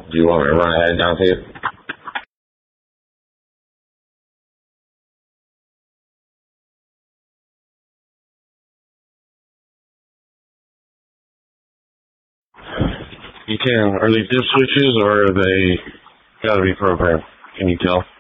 Do you want me to run ahead and down to you? You can. Are they dip switches or are they gotta be programmed? Can you tell?